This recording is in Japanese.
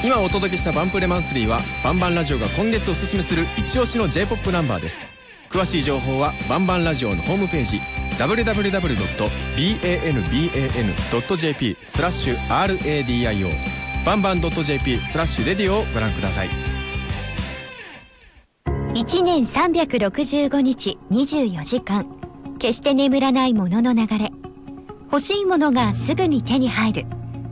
今お届けしたバンプレマンスリーはバンバンラジオが今月おすすめする一押しの J-POP ナンバーです。詳しい情報はバンバンラジオのホームページ www.banban.jp/radio バンバン .jp/radio をご覧ください。 1年365日24時間決して眠らないものの流れ、欲しいものがすぐに手に入る。